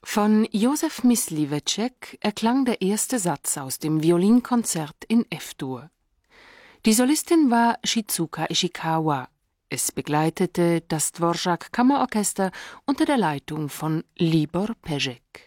Von Josef Mysliveček erklang der erste Satz aus dem Violinkonzert in F-Dur. Die Solistin war Shizuka Ishikawa. Es begleitete das Dvorak Kammerorchester unter der Leitung von Libor Peschek.